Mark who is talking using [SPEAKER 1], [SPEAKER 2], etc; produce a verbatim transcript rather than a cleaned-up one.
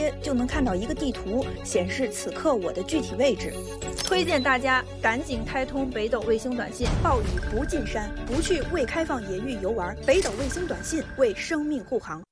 [SPEAKER 1] 接就能看到一个地图，显示此刻我的具体位置。推荐大家赶紧开通北斗卫星短信，暴雨不进山，不去未开放野域游玩。北斗卫星短信为生命护航。